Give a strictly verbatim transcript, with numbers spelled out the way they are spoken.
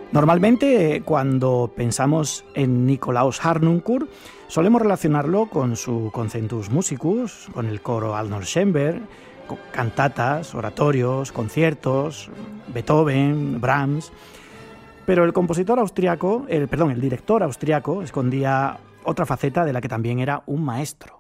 Normalmente, cuando pensamos en Nikolaus Harnoncourt, solemos relacionarlo con su Concentus Musicus, con el coro Arnold Schoenberg, con cantatas, oratorios, conciertos, Beethoven, Brahms. Pero el compositor austriaco, el, perdón, el director austriaco escondía otra faceta de la que también era un maestro.